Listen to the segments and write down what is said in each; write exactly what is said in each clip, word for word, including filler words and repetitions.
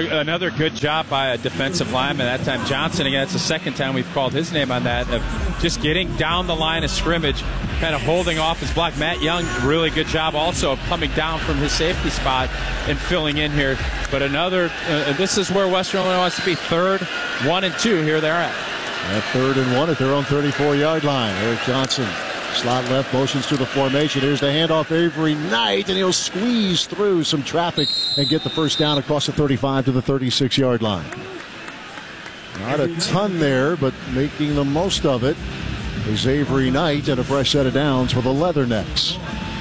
Another good job by a defensive lineman, that time Johnson. Again, it's the second time we've called his name on that, of just getting down the line of scrimmage, kind of holding off his block. Matt Young, really good job also of coming down from his safety spot and filling in here. But another, uh, this is where Western Illinois wants to be. Third, one and two, here they're at. At third and one at their own thirty-four-yard line. Eric Johnson, slot left, motions to the formation. Here's the handoff, Avery Knight, and he'll squeeze through some traffic and get the first down across the thirty-five to the thirty-six-yard line. Not a ton there, but making the most of it is Avery Knight, and a fresh set of downs for the Leathernecks.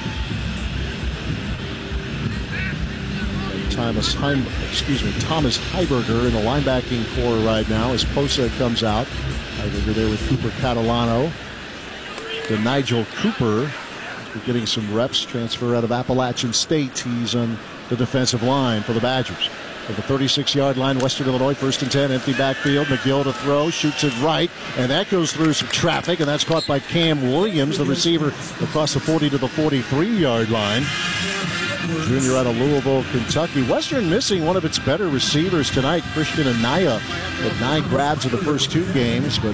And Thomas Heim, excuse me, Thomas Heiberger in the linebacking core right now as Posa comes out. Heiberger there with Cooper Catalano. To Nigel Cooper, getting some reps, transfer out of Appalachian State. He's on the defensive line for the Badgers. At the thirty-six-yard line, Western Illinois, first and ten, empty backfield. McGill to throw, shoots it right, and that goes through some traffic, and that's caught by Cam Williams, the receiver, across the forty to the forty-three-yard line. Junior out of Louisville, Kentucky. Western missing one of its better receivers tonight, Christian Anaya, with nine grabs in the first two games, but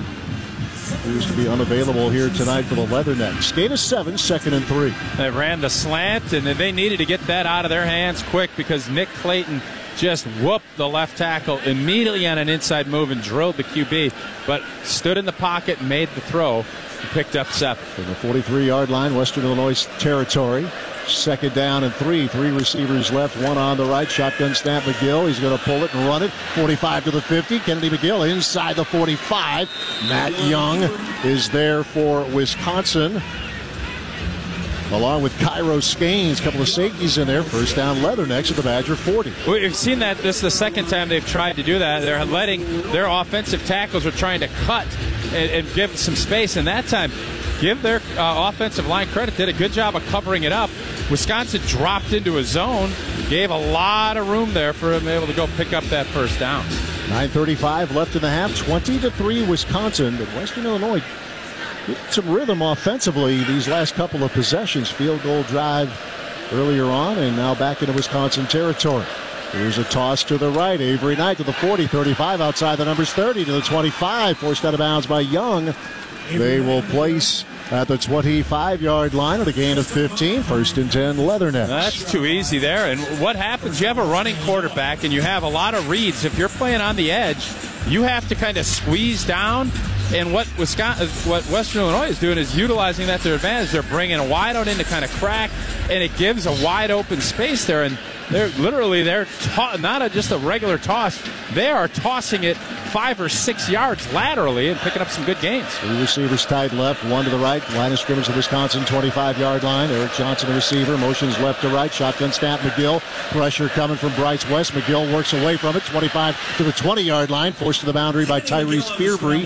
appears to be unavailable here tonight for the Leathernecks. Gain of seven, second and three. They ran the slant, and they needed to get that out of their hands quick because Nick Clayton just whooped the left tackle immediately on an inside move and drilled the Q B, but stood in the pocket and made the throw and picked up seven. From the forty-three-yard line, Western Illinois territory. Second down and three. Three receivers left, one on the right. Shotgun snap, McGill. He's going to pull it and run it. forty-five to the fifty. Kennedy McGill inside the forty-five. Matt Young is there for Wisconsin, along with Cairo Skanes. A couple of safeties in there. First down, Leathernecks at the Badger forty. We've seen that. This is the second time they've tried to do that. They're letting their offensive tackles are trying to cut and, and give some space. And that time, give their uh, offensive line credit. Did a good job of covering it up. Wisconsin dropped into a zone, gave a lot of room there for him to be able to go pick up that first down. nine thirty-five left in the half, twenty to three Wisconsin, but Western Illinois getting some rhythm offensively these last couple of possessions. Field goal drive earlier on, and now back into Wisconsin territory. Here's a toss to the right. Avery Knight to the forty, thirty-five outside the numbers, thirty to the twenty-five, forced out of bounds by Young. They will place at the twenty-five-yard line at a gain of fifteen. First and ten, Leathernecks. That's too easy there. And what happens, you have a running quarterback and you have a lot of reads. If you're playing on the edge, you have to kind of squeeze down. And what Wisconsin, what Western Illinois is doing is utilizing that to their advantage. They're bringing a wide out in to kind of crack, and it gives a wide open space there. And they're literally, they're ta- not a, just a regular toss. They are tossing it five or six yards laterally and picking up some good gains. Three receivers tight left, one to the right. Line of scrimmage to Wisconsin, twenty-five-yard line. Eric Johnson, the receiver, motions left to right. Shotgun snap, McGill. Pressure coming from Bryce West. McGill works away from it. twenty-five to the twenty-yard line. Forced to the boundary by Tyrese Fearbry.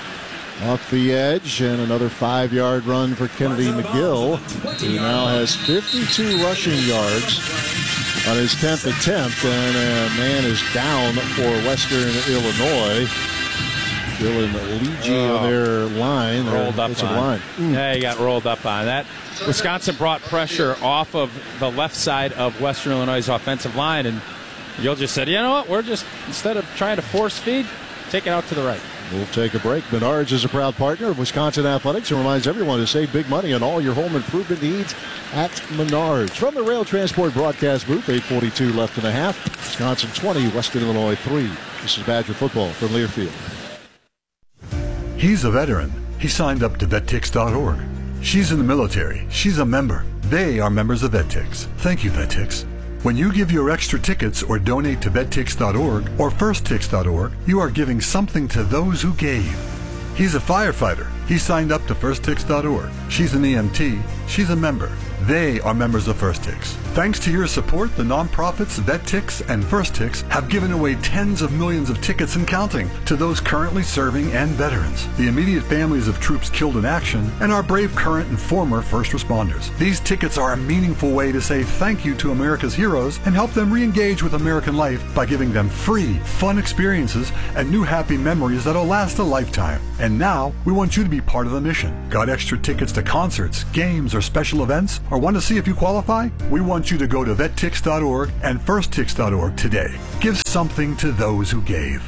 Off the edge, and another five-yard run for Kennedy McGill, who now has fifty-two rushing yards on his tenth attempt, and a man is down for Western Illinois. Dylan Leegee oh, on their line. Rolled their up on. Line. Mm. Yeah, he got rolled up on that. Wisconsin brought pressure off of the left side of Western Illinois' offensive line, and Gill just said, you know what, we're just, instead of trying to force feed, take it out to the right. We'll take a break. Menards is a proud partner of Wisconsin Athletics and reminds everyone to save big money on all your home improvement needs at Menards. From the Rail Transport broadcast booth, eight forty-two left in the half. Wisconsin twenty, Western Illinois three. This is Badger football from Learfield. He's a veteran. He signed up to vet tix dot org. She's in the military. She's a member. They are members of VetTix. Thank you, VetTix. When you give your extra tickets or donate to vet tix dot org or first tix dot org, you are giving something to those who gave. He's a firefighter. He signed up to first tix dot org. She's an E M T. She's a member. They are members of FirstTix. Thanks to your support, the nonprofits VetTix and FirstTix have given away tens of millions of tickets and counting to those currently serving and veterans, the immediate families of troops killed in action, and our brave current and former first responders. These tickets are a meaningful way to say thank you to America's heroes and help them re-engage with American life by giving them free, fun experiences and new happy memories that'll last a lifetime. And now, we want you to be part of the mission. Got extra tickets to concerts, games, or special events? Or want to see if you qualify? We want want you to go to vet tix dot org and first tix dot org today. Give something to those who gave.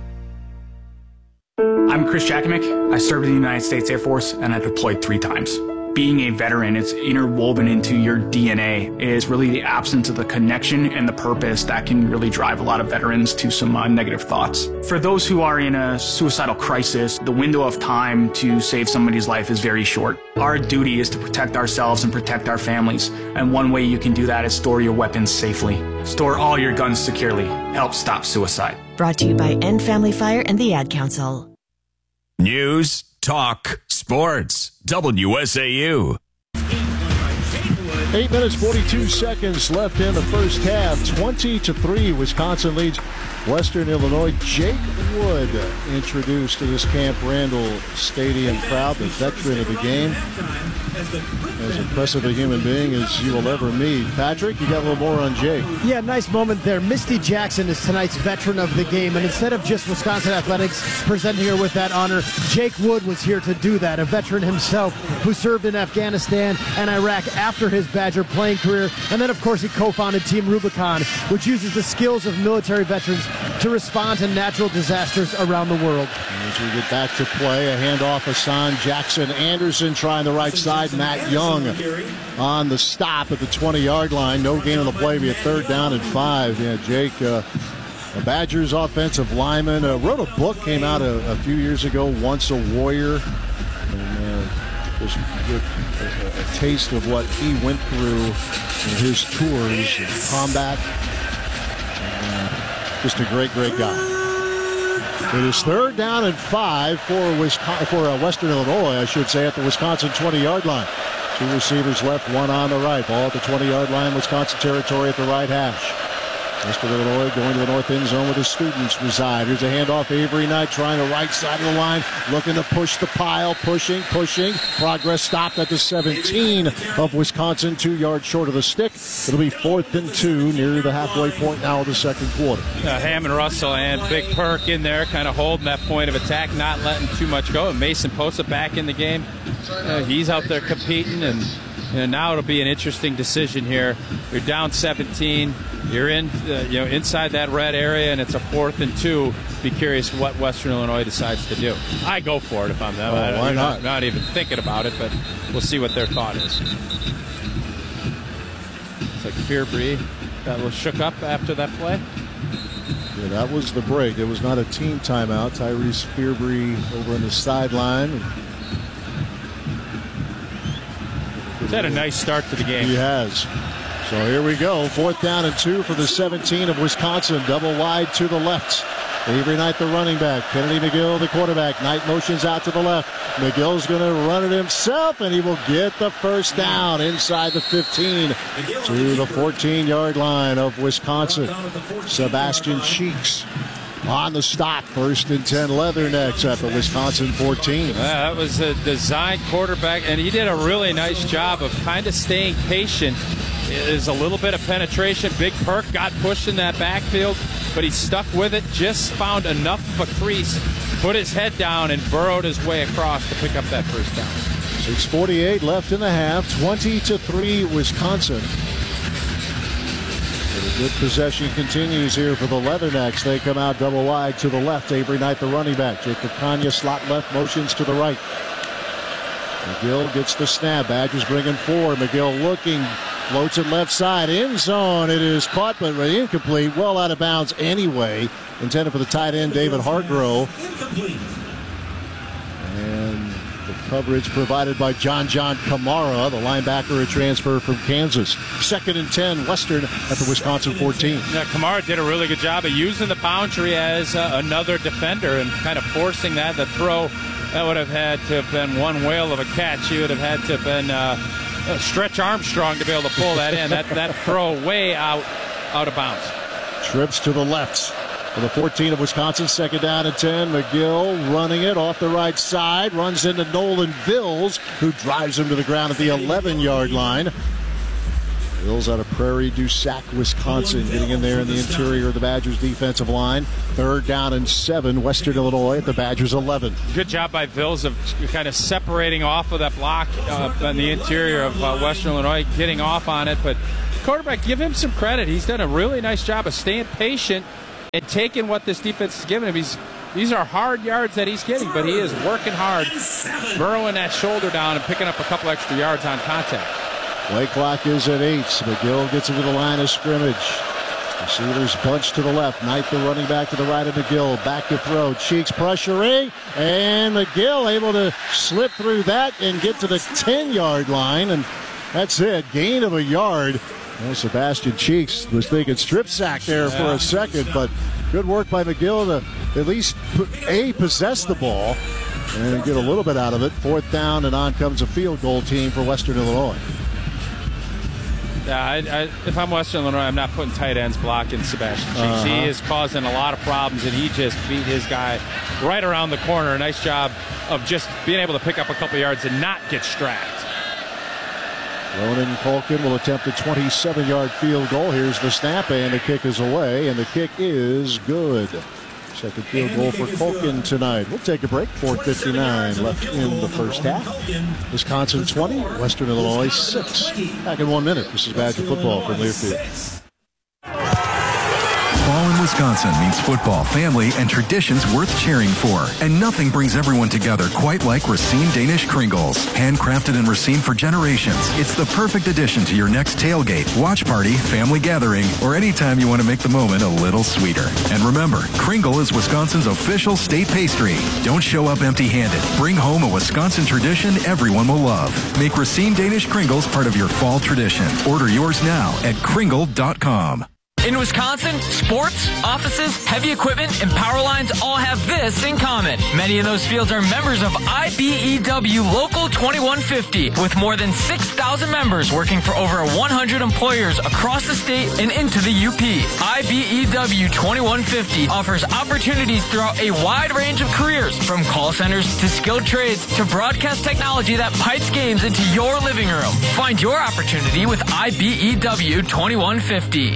I'm Chris Jakomick. I served in the United States Air Force and I deployed three times. Being a veteran is interwoven into your D N A. It is really the absence of the connection and the purpose that can really drive a lot of veterans to some uh, negative thoughts. For those who are in a suicidal crisis, the window of time to save somebody's life is very short. Our duty is to protect ourselves and protect our families. And one way you can do that is store your weapons safely. Store all your guns securely. Help stop suicide. Brought to you by End Family Fire and the Ad Council. News, talk, sports. W S A U. Eight minutes, forty-two seconds left in the first half. twenty to three, Wisconsin leads Western Illinois. Jake Wood introduced to this Camp Randall Stadium crowd, the veteran of the game. As impressive a human being as you will ever meet. Patrick, you got a little more on Jake. Yeah, nice moment there. Misty Jackson is tonight's veteran of the game, and instead of just Wisconsin Athletics presenting her with that honor, Jake Wood was here to do that, a veteran himself who served in Afghanistan and Iraq after his Badger playing career. And then, of course, he co-founded Team Rubicon, which uses the skills of military veterans to respond to natural disasters around the world. As we get back to play, a handoff, Hassan Jackson Anderson trying the right side. Matt Young on the stop at the twenty-yard line. No gain on the play. Be a third down and five. Yeah, Jake, uh, a Badgers offensive lineman, uh, wrote a book, came out a, a few years ago, Once a Warrior. And uh, just get a, a taste of what he went through in his tours in combat. Uh, just a great, great guy. It is third down and five for Wisconsin, for uh, Western Illinois, I should say, at the Wisconsin twenty-yard line. Two receivers left, one on the right. Ball at the twenty-yard line, Wisconsin territory at the right hash. Western Illinois going to the north end zone where the students reside. Here's a handoff, Avery Knight trying the right side of the line, looking to push the pile, pushing, pushing. Progress stopped at the seventeen of Wisconsin, two yards short of the stick. It'll be fourth and two near the halfway point now of the second quarter. Uh, Hammond Russell and Big Perk in there, kind of holding that point of attack, not letting too much go. And Mason Posa back in the game. Uh, he's out there competing, and you know, now it'll be an interesting decision here. You're down seventeen. You're in, uh, you know, inside that red area, and it's a fourth and two. Be curious what Western Illinois decides to do. I go for it if I'm them. Oh, I, why not? not? Not even thinking about it, but we'll see what their thought is. It's like Fearbry got a little shook up after that play. Yeah, that was the break. It was not a team timeout. Tyrese Fearbry over on the sideline. He's had a nice start to the game. He has. So here we go. Fourth down and two for the seventeen of Wisconsin. Double wide to the left. Avery Knight, the running back. Kennedy McGill, the quarterback. Knight motions out to the left. McGill's going to run it himself, and he will get the first down inside the fifteen to the fourteen-yard line of Wisconsin. Sebastian Cheeks on the stop. First and ten, Leathernecks at the Wisconsin fourteen. Yeah, that was a designed quarterback, and he did a really nice job of kind of staying patient. There's a little bit of penetration. Big Perk got pushed in that backfield, but he stuck with it, just found enough of a crease, put his head down, and burrowed his way across to pick up that first down. six forty-eight left in the half. twenty to three, Wisconsin. The good possession continues here for the Leathernecks. They come out double wide to the left. Avery Knight, the running back. Jacob Kanya, slot left, motions to the right. McGill gets the snap. Badgers bringing four. McGill looking, floats it left side, end zone. It is caught but incomplete. Well out of bounds anyway. Intended for the tight end, David Hargrove. And the coverage provided by John John Kamara, the linebacker, a transfer from Kansas. Second and ten, Western at the Wisconsin fourteen. Yeah, Kamara did a really good job of using the boundary as uh, another defender and kind of forcing that. The throw, that would have had to have been one whale of a catch. He would have had to have been uh, uh, Stretch Armstrong to be able to pull that in. That that throw way out, out of bounds. Trips to the left. For the fourteen of Wisconsin, second down and ten. McGill running it off the right side. Runs into Nolan Vills, who drives him to the ground at the eleven-yard line. Bills out of Prairie du Sac, Wisconsin, getting in there in the interior of the Badgers defensive line. Third down and seven, Western Illinois at the Badgers eleven. Good job by Bills of kind of separating off of that block uh, in the interior of uh, Western Illinois, getting off on it. But quarterback, give him some credit. He's done a really nice job of staying patient and taking what this defense is giving him. He's These are hard yards that he's getting, but he is working hard, burrowing that shoulder down and picking up a couple extra yards on contact. Play clock is at eight. McGill gets into the line of scrimmage. Receivers bunch to the left. Knight, the running back, to the right of McGill. Back to throw. Cheeks pressuring. And McGill able to slip through that and get to the ten-yard line. And that's it. Gain of a yard. Well, Sebastian Cheeks was thinking strip sack there yeah. for a second, but good work by McGill to at least put, A, possess the ball and get a little bit out of it. Fourth down, and on comes a field goal team for Western Illinois. Yeah, I, I, if I'm Western Illinois, I'm not putting tight ends blocking Sebastian Cheeks. Uh-huh. He is causing a lot of problems, and he just beat his guy right around the corner. A nice job of just being able to pick up a couple yards and not get strapped. Ronan Colkin will attempt a twenty-seven-yard field goal. Here's the snap, and the kick is away, and the kick is good. Second field goal for Colkin tonight. We'll take a break. four fifty-nine left in the first half. Wisconsin twenty, Western Illinois six. Back in one minute. This is Badger football from Learfield. Fall in Wisconsin means football, family, and traditions worth cheering for. And nothing brings everyone together quite like Racine Danish Kringles. Handcrafted in Racine for generations, it's the perfect addition to your next tailgate, watch party, family gathering, or anytime you want to make the moment a little sweeter. And remember, Kringle is Wisconsin's official state pastry. Don't show up empty-handed. Bring home a Wisconsin tradition everyone will love. Make Racine Danish Kringles part of your fall tradition. Order yours now at kringle dot com. In Wisconsin, sports, offices, heavy equipment, and power lines all have this in common. Many of those fields are members of I B E W Local twenty-one fifty, with more than six thousand members working for over one hundred employers across the state and into the U P. I B E W twenty-one fifty offers opportunities throughout a wide range of careers, from call centers to skilled trades to broadcast technology that pipes games into your living room. Find your opportunity with I B E W twenty-one fifty.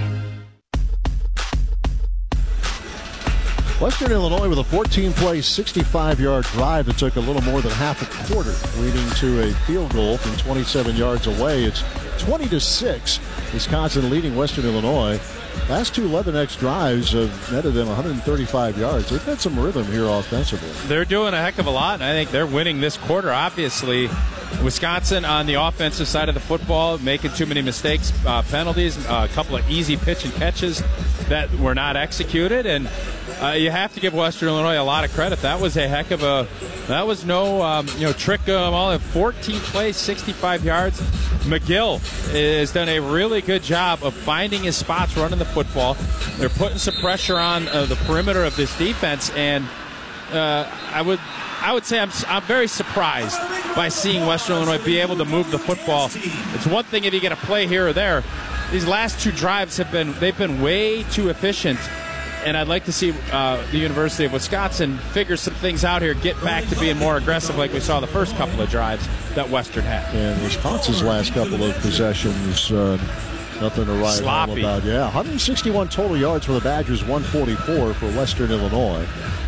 Western Illinois with a fourteen-play, sixty-five-yard drive that took a little more than half a quarter, leading to a field goal from twenty-seven yards away. It's twenty to six. Wisconsin leading Western Illinois. Last two Leatherneck drives have netted them one hundred thirty-five yards. They've had some rhythm here offensively. They're doing a heck of a lot, and I think they're winning this quarter, obviously. Wisconsin on the offensive side of the football, making too many mistakes, uh, penalties, uh, a couple of easy pitch and catches that were not executed, and uh, you have to give Western Illinois a lot of credit. That was a heck of a, that was no, um, you know, trick. Um, all in fourteen plays, sixty-five yards. McGill has done a really good job of finding his spots, running the football. They're putting some pressure on uh, the perimeter of this defense, and uh, I would. I would say I'm, I'm very surprised by seeing Western Illinois be able to move the football. It's one thing if you get a play here or there. These last two drives have been they've been way too efficient, and I'd like to see uh, the University of Wisconsin figure some things out here, get back to being more aggressive like we saw the first couple of drives that Western had. And Wisconsin's last couple of possessions, uh, nothing to write home about. Yeah, one hundred sixty-one total yards for the Badgers, one forty-four for Western Illinois.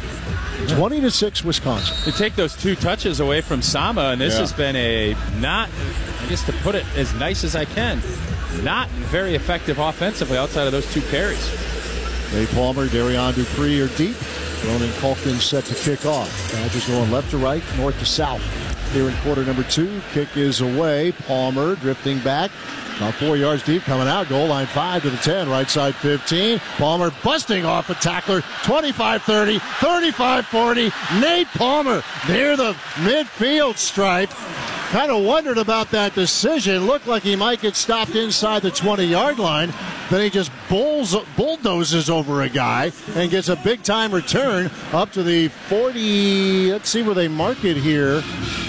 twenty to six, Wisconsin. They take those two touches away from Sama, and this yeah. has been a not, I guess to put it as nice as I can, not very effective offensively outside of those two carries. Nate Palmer, Darion Dupree are deep. Ronan Colkin set to kick off. Badgers going left to right, north to south. Here in quarter number two, kick is away. Palmer drifting back. About four yards deep, coming out. Goal line five to the ten, right side fifteen. Palmer busting off a tackler. twenty-five thirty, thirty-five forty. Nate Palmer near the midfield stripe. Kind of wondered about that decision. Looked like he might get stopped inside the twenty-yard line. Then he just bulls, bulldozes over a guy and gets a big-time return up to the forty. Let's see where they mark it here.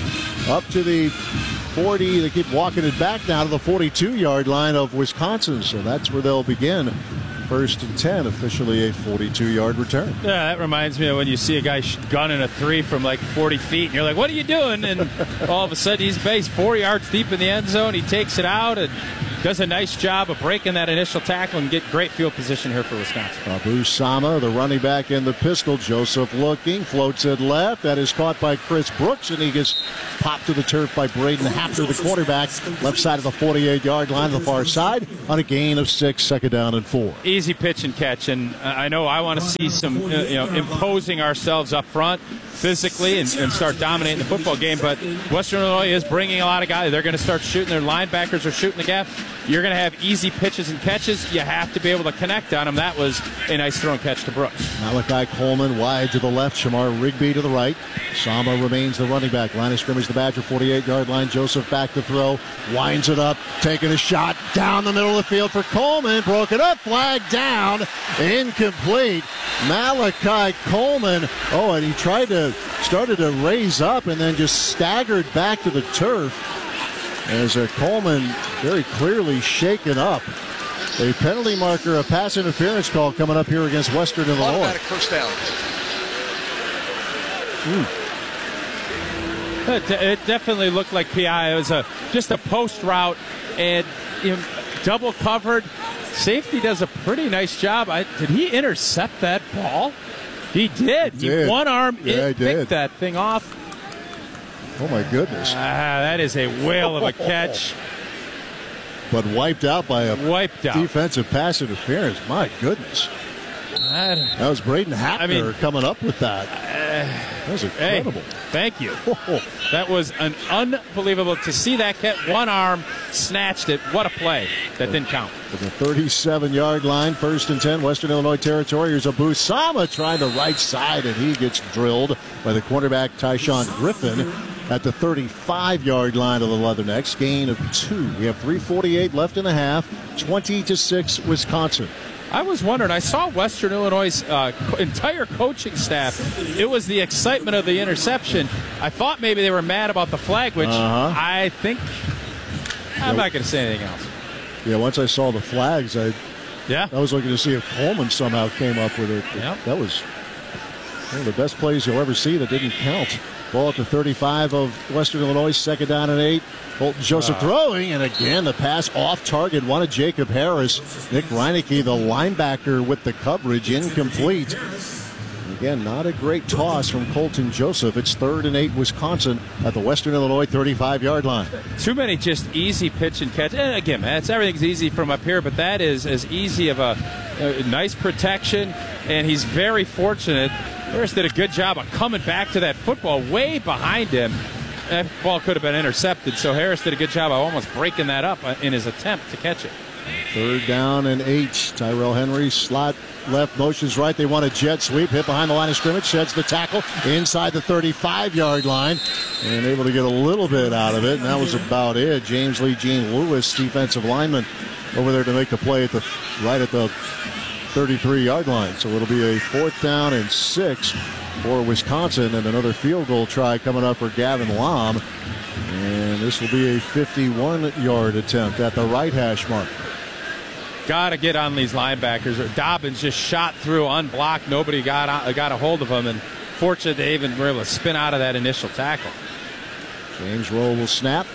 Up to the forty. They keep walking it back now to the forty-two-yard line of Wisconsin. So that's where they'll begin. First and ten, officially a forty-two-yard return. Yeah, that reminds me of when you see a guy gunning a three from like forty feet, and you're like, what are you doing? And all of a sudden he's based four yards deep in the end zone. He takes it out, and does a nice job of breaking that initial tackle and get great field position here for Wisconsin. Abu Sama, the running back in the pistol. Joseph looking, floats it left. That is caught by Chris Brooks, and he gets popped to the turf by Braden Hafner, the quarterback, left side of the forty-eight-yard line, the far side, on a gain of six, second down and four. Easy pitch and catch, and I know I want to see some, uh, you know, imposing ourselves up front physically and, and start dominating the football game, but Western Illinois is bringing a lot of guys. They're going to start shooting. Their linebackers are shooting the gap. You're going to have easy pitches and catches. You have to be able to connect on them. That was a nice throw and catch to Brooks. Malachi Coleman wide to the left. Shamar Rigby to the right. Sama remains the running back. Line of scrimmage, the Badger forty-eight-yard line. Joseph back to throw. Winds it up. Taking a shot down the middle of the field for Coleman. Broke it up. Flag down. Incomplete. Malachi Coleman. Oh, and he tried to, started to raise up and then just staggered back to the turf. As a Coleman very clearly shaken up. A penalty marker, a pass interference call coming up here against Western Illinois. Automatic first down. It, it definitely looked like P I. It was a just a post route and you know, double covered. Safety does a pretty nice job. I, did he intercept that ball? He did. He did. He one arm yeah, it, picked that thing off. Oh, my goodness. Ah, that is a whale of a catch. But wiped out by a wiped out. defensive pass interference. My goodness. That, that was Braden Hafner I mean, coming up with that. Uh, that was incredible. Hey, thank you. That was an unbelievable. To see that catch, one arm snatched it. What a play. That didn't count. From the thirty-seven-yard line, first and ten, Western Illinois territory. Here's Abu Sama trying the right side, and he gets drilled by the cornerback Tyshawn Griffin at the thirty-five-yard line of the Leathernecks. Gain of two. We have three forty-eight left in the half. twenty to six, Wisconsin. I was wondering, I saw Western Illinois' uh, entire coaching staff. It was the excitement of the interception. I thought maybe they were mad about the flag, which uh-huh. I think, I'm yeah. not going to say anything else. Yeah, once I saw the flags, I, yeah. I was looking to see if Coleman somehow came up with it. Yep. That was one of the best plays you'll ever see that didn't count. Ball at the thirty-five of Western Illinois, second down and eight. Colton Joseph uh. throwing, and again the pass off target. Wanted Jacob Harris. Nick Reinecke, the linebacker, with the coverage, incomplete. Again, not a great toss from Colton Joseph. It's third and eight, Wisconsin at the Western Illinois thirty-five-yard line. Too many just easy pitch and catch. And again, man, it's, everything's easy from up here, but that is as easy of a, a nice protection, and he's very fortunate. Harris did a good job of coming back to that football way behind him. That ball could have been intercepted, so Harris did a good job of almost breaking that up in his attempt to catch it. Third down and eight. Tyrell Henry, slot left, motions right. They want a jet sweep. Hit behind the line of scrimmage. Sheds the tackle inside the thirty-five-yard line. And able to get a little bit out of it. And that was about it. James Lee Jean Lewis, defensive lineman, over there to make the play at the right at the thirty-three-yard line. So it'll be a fourth down and six for Wisconsin. And another field goal try coming up for Gavin Lom. And this will be a fifty-one-yard attempt at the right hash mark. Got to get on these linebackers. Dobbins just shot through unblocked. Nobody got got a hold of him, and fortunately they even were able to spin out of that initial tackle. James Rowe will snap.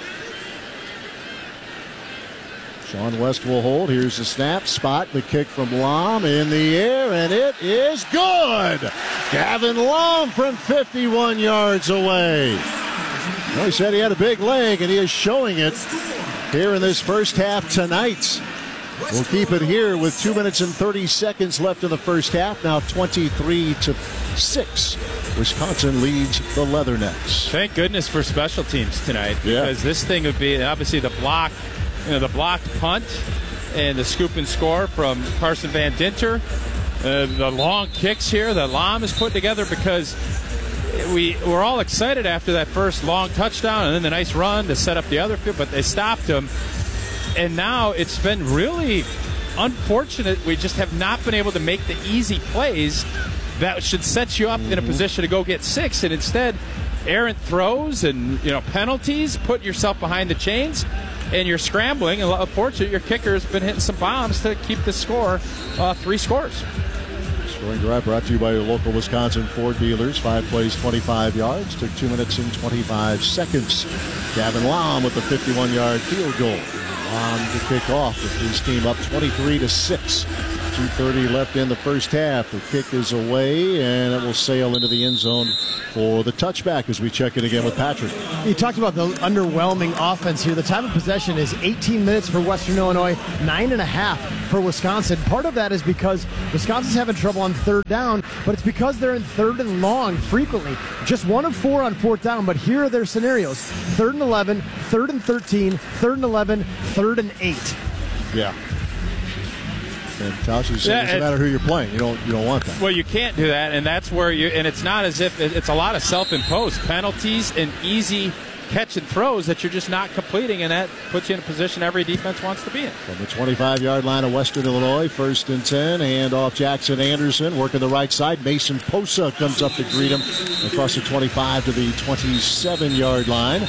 Sean West will hold. Here's the snap. Spot the kick from Lom in the air, and it is good. Gavin Lom from fifty-one yards away. Well, he said he had a big leg, and he is showing it here in this first half tonight. We'll keep it here with two minutes and thirty seconds left in the first half. Now twenty-three to six. Wisconsin leads the Leathernecks. Thank goodness for special teams tonight, because yeah. this thing would be obviously the block, you know, the blocked punt and the scoop and score from Carson Van Dinter. Uh, the long kicks here that Lom is putting together, because we were all excited after that first long touchdown and then the nice run to set up the other field, but they stopped him. And now it's been really unfortunate. We just have not been able to make the easy plays that should set you up in a position to go get six. And instead, errant throws and, you know, penalties, put yourself behind the chains, and you're scrambling. And unfortunately, your kicker has been hitting some bombs to keep the score uh, three scores. Scoring drive brought to you by your local Wisconsin Ford dealers. Five plays, twenty-five yards. Took two minutes and twenty-five seconds. Gavin Lom with the fifty-one-yard field goal. on the kickoff with his team up twenty-three to six. two thirty left in the first half. The kick is away, and it will sail into the end zone for the touchback as we check it again with Patrick. You talked about the underwhelming offense here. The time of possession is eighteen minutes for Western Illinois, nine and a half for Wisconsin. Part of that is because Wisconsin's having trouble on third down, but it's because they're in third and long frequently. Just one of four on fourth down, but here are their scenarios. Third and eleven, third and thirteen, third and eleven, third and eight. Yeah. And Tosh, it Yeah, doesn't matter who you're playing. You don't you don't want that. Well, you can't do that, and that's where you. And it's not as if it's a lot of self-imposed penalties and easy catch and throws that you're just not completing, and that puts you in a position every defense wants to be in. From the twenty-five-yard line of Western Illinois, first and ten, hand off Jackson Anderson, working the right side. Mason Posa comes up to greet him across the twenty-five to the twenty-seven-yard line.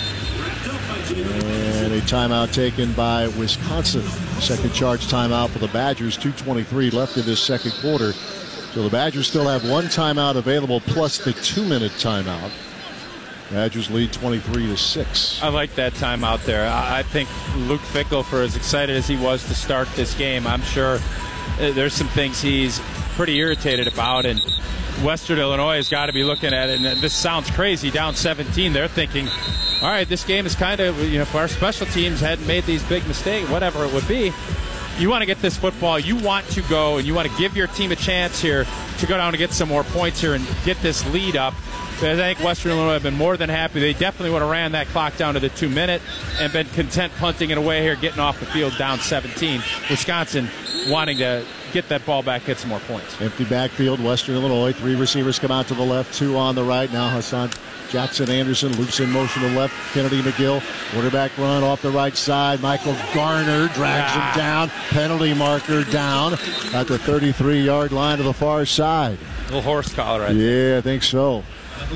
And a timeout taken by Wisconsin. Second charge timeout for the Badgers. two twenty-three left in this second quarter. So the Badgers still have one timeout available plus the two-minute timeout. Badgers lead twenty-three to six. I like that timeout there. I think Luke Fickell, for as excited as he was to start this game, I'm sure there's some things he's pretty irritated about, and Western Illinois has got to be looking at it, and this sounds crazy, down seventeen. They're thinking, all right, this game is kind of, you know, if our special teams hadn't made these big mistakes, whatever it would be, you want to get this football, you want to go, and you want to give your team a chance here to go down and get some more points here and get this lead up. I think Western Illinois have been more than happy. They definitely would have ran that clock down to the two-minute and been content punting it away here, getting off the field down seventeen. Wisconsin wanting to get that ball back, get some more points. Empty backfield, Western Illinois. Three receivers come out to the left, two on the right. Now Hassan Jackson Anderson loops in motion to the left. Kennedy McGill, quarterback run off the right side. Michael Garner drags ah. him down. Penalty marker down at the thirty-three-yard line to the far side. Little horse collar right Yeah, there. I think so.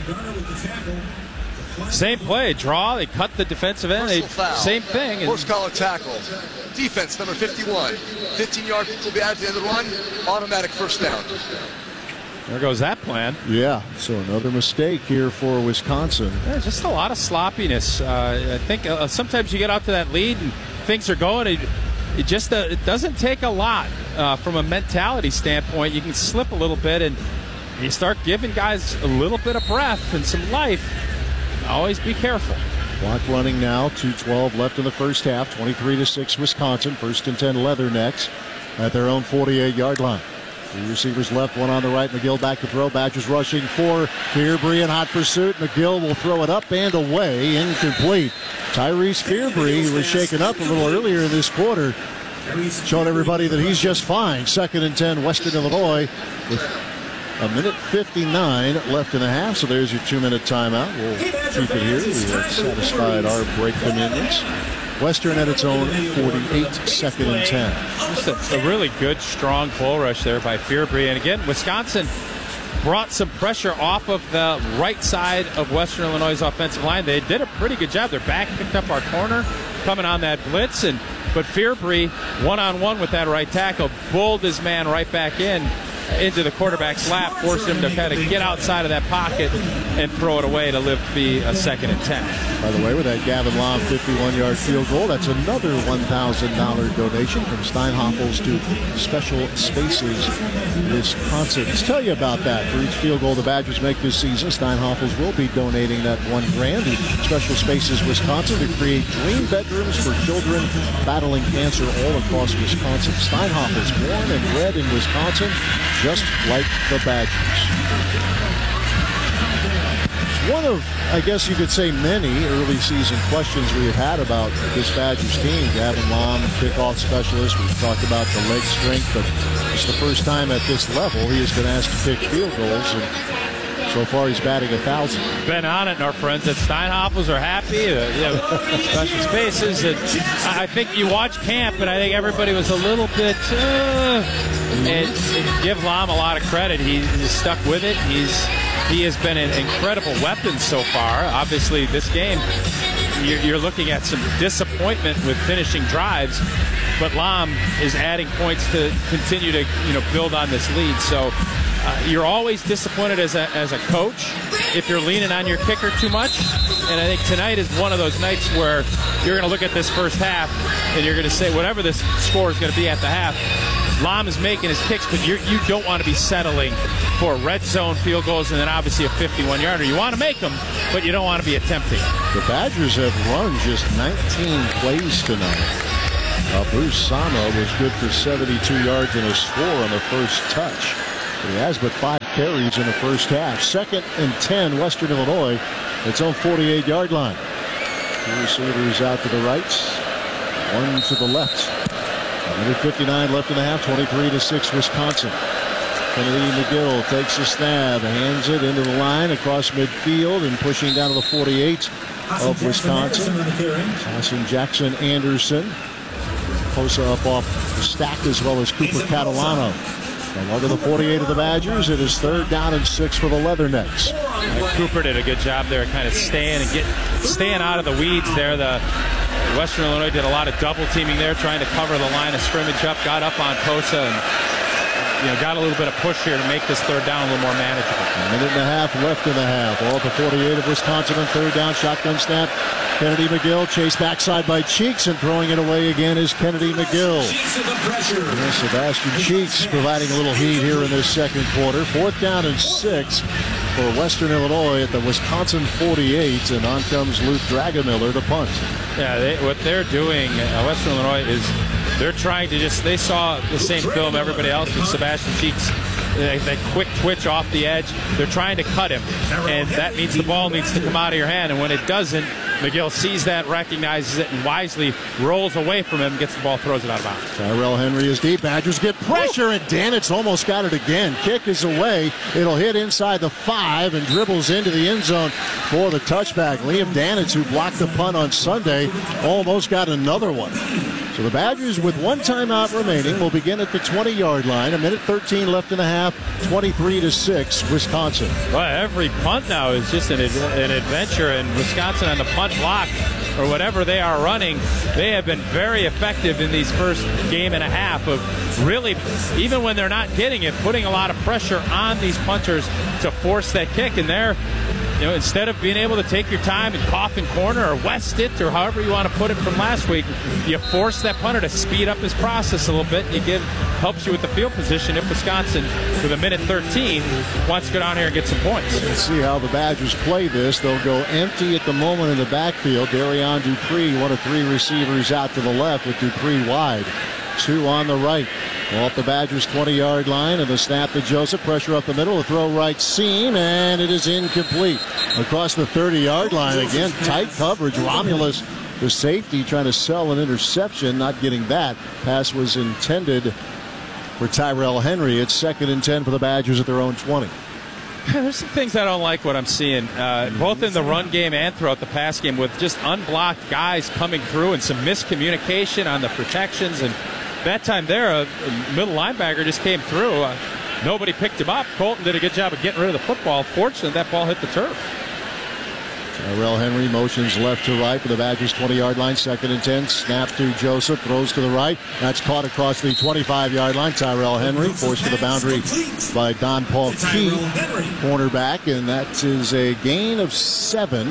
Same play, draw. They cut the defensive end. They, same thing. Horse collar tackle. Defense number fifty-one. fifteen-yard will be added to the end of the run. Automatic first down. There goes that plan. Yeah, so another mistake here for Wisconsin. Yeah, just a lot of sloppiness. Uh, I think uh, sometimes you get out to that lead and things are going. It, it just uh, it doesn't take a lot uh, from a mentality standpoint. You can slip a little bit and you start giving guys a little bit of breath and some life. Always be careful. Clock running now. two twelve left in the first half. twenty-three to six Wisconsin. First and ten Leathernecks at their own forty-eight-yard line. Three receivers left, one on the right. McGill back to throw. Badgers rushing for Fearbury in hot pursuit. McGill will throw it up and away. Incomplete. Tyrese Fearbury, who was shaken up a little earlier in this quarter, showing everybody that he's just fine. Second and ten Western Illinois with a minute fifty-nine left in the half. So there's your two-minute timeout. We'll keep it here. We have satisfied our break commitments. Western at its own forty-eight, second and ten. Just a, a really good, strong bull rush there by Fearbury. And again, Wisconsin brought some pressure off of the right side of Western Illinois' offensive line. They did a pretty good job. Their back picked up our corner coming on that blitz. and But Fearbury, one-on-one with that right tackle, bulled his man right back in into the quarterback's lap, forced him to kind of get outside of that pocket and throw it away to live to be a second and ten. By the way, with that Gavin Lom fifty-one-yard field goal, that's another one thousand dollars donation from Steinhoffels to Special Spaces Wisconsin. Let's tell you about that. For each field goal the Badgers make this season, Steinhoffels will be donating that one grand to Special Spaces Wisconsin to create dream bedrooms for children battling cancer all across Wisconsin. Steinhoffels, born and bred in Wisconsin, just like the Badgers. One of, I guess you could say, many early season questions we have had about this Badgers team. Gavin Lom, kickoff specialist. We've talked about the leg strength, but it's the first time at this level he has been asked to pick field goals, and so far he's batting a thousand. Been on it, and our friends at Steinhoffels are happy. Uh, you know, Special Spaces. And I think you watch camp, and I think everybody was a little bit. Uh, and, and give Lom a lot of credit. He, he's stuck with it. He's he has been an incredible weapon so far. Obviously, this game you're, you're looking at some disappointment with finishing drives, but Lom is adding points to continue to you know build on this lead. So uh, you're always disappointed as a, as a coach if you're leaning on your kicker too much. And I think tonight is one of those nights where you're going to look at this first half and you're going to say whatever this score is going to be at the half, Lahm is making his kicks, but you're, you don't want to be settling for red zone field goals and then obviously a fifty-one yarder. You want to make them, but you don't want to be attempting. The Badgers have run just nineteen plays tonight. Uh, Bruce Sama was good for seventy-two yards and a score on the first touch. He has but five carries in the first half. Second and ten, Western Illinois. Its own forty-eight-yard line. Two receivers out to the right, one to the left. A minute fifty-nine left in the half, twenty-three to six Wisconsin. Kennedy McGill takes a snap, hands it into the line across midfield and pushing down to the forty-eight of Wisconsin. Austin Jackson Anderson. Posa up off the stack as well as Cooper Catalano. And under the forty-eight of the Badgers, it is third down and six for the Leathernecks. Uh, Cooper did a good job there, kind of staying and get staying out of the weeds there. The Western Illinois did a lot of double teaming there, trying to cover the line of scrimmage up, got up on Posa, and you know, got a little bit of push here to make this third down a little more manageable. A minute and a half left in the half. All at the forty-eight of Wisconsin on third down. Shotgun snap. Kennedy McGill chased backside by Cheeks, and throwing it away again is Kennedy McGill. And Sebastian Cheeks providing a little heat here in this second quarter. Fourth down and six for Western Illinois at the Wisconsin forty-eight, and on comes Luke Dragamiller to punt. Yeah, they, what they're doing, uh, Western Illinois, is they're trying to just, they saw the same film everybody else with Sebastian Cheeks. That, that quick twitch off the edge. They're trying to cut him, and that means the ball needs to come out of your hand, and when it doesn't, McGill sees that, recognizes it, and wisely rolls away from him, gets the ball, throws it out of bounds. Tyrell Henry is deep. Badgers get pressure, and Danitz almost got it again. Kick is away. It'll hit inside the five and dribbles into the end zone for the touchback. Liam Danitz, who blocked the punt on Sunday, almost got another one. So the Badgers, with one timeout remaining, will begin at the twenty-yard line. A minute thirteen left in the half, twenty-three to six, Wisconsin. Well, every punt now is just an, an adventure, and Wisconsin on the punt block or whatever they are running, they have been very effective in these first game and a half of really, even when they're not getting it, putting a lot of pressure on these punters to force that kick. And they're, you know, instead of being able to take your time and coffin corner or west it or however you want to put it from last week, you force that punter to speed up his process a little bit. You give helps you with the field position if Wisconsin, with a minute thirteen, wants to go down here and get some points. Let's see how the Badgers play this. They'll go empty at the moment in the backfield. Darion Dupree, one of three receivers out to the left with Dupree wide. Two on the right. Off the Badgers' twenty-yard line, and the snap to Joseph. Pressure up the middle. The throw right seam, and it is incomplete. Across the thirty-yard line again. Tight coverage. Romulus, the safety, trying to sell an interception, not getting that. Pass was intended for Tyrell Henry. It's second and ten for the Badgers at their own twenty. There's some things I don't like what I'm seeing, uh, both in the run game and throughout the pass game, with just unblocked guys coming through and some miscommunication on the protections. And that time there, a, a middle linebacker just came through. Uh, nobody picked him up. Colton did a good job of getting rid of the football. Fortunately, that ball hit the turf. Tyrell Henry motions left to right for the Badgers' twenty-yard line. Second and ten. Snap to Joseph. Throws to the right. That's caught across the twenty-five-yard line. Tyrell Henry forced to the boundary by Don Paul Keith, cornerback, and that is a gain of seven.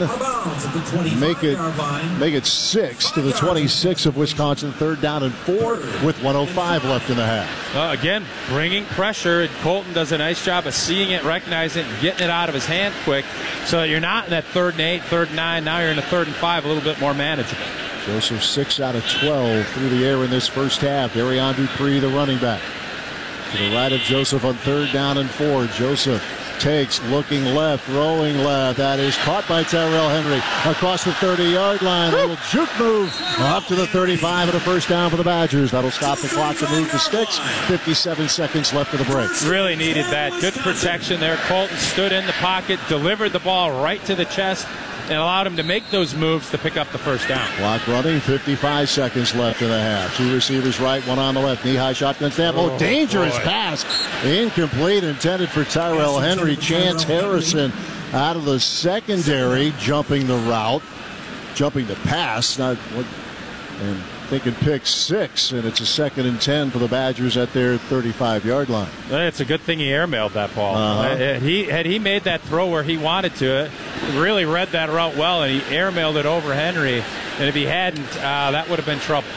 Make it make it six to the twenty-six of Wisconsin. Third down and four with one oh five left in the half. Uh, again, bringing pressure. And Colton does a nice job of seeing it, recognizing it, and getting it out of his hand quick, so that you're not in that third and eight, third and nine. Now you're in a third and five, a little bit more manageable. Joseph six out of twelve through the air in this first half. Darion Dupree, the running back. To the right of Joseph on third down and four. Joseph takes, looking left, throwing left. That is caught by Tyrell Henry across the thirty-yard line. A little juke move up to the thirty-five and a first down for the Badgers. That'll stop the clock to move the sticks. fifty-seven seconds left of the break. Really needed that. Good protection there. Colton stood in the pocket, delivered the ball right to the chest, and allowed him to make those moves to pick up the first down. Clock running, fifty-five seconds left in the half. Two receivers right, one on the left. Knee-high shotgun snap. Oh, oh dangerous boy. Pass. Incomplete, intended for Tyrell Henry. Chance Harrison out of the secondary, jumping the route. Jumping the pass. Not what, and thinking pick six, and it's a second and ten for the Badgers at their thirty-five-yard line. It's a good thing he airmailed that ball. Uh-huh. Had he, had he made that throw where he wanted to, really read that route well, and he airmailed it over Henry. And if he hadn't, uh, that would have been trouble.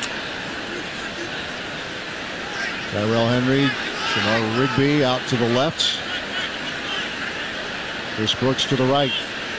Tyrell Henry, Shamar Rigby out to the left. Chris Brooks to the right.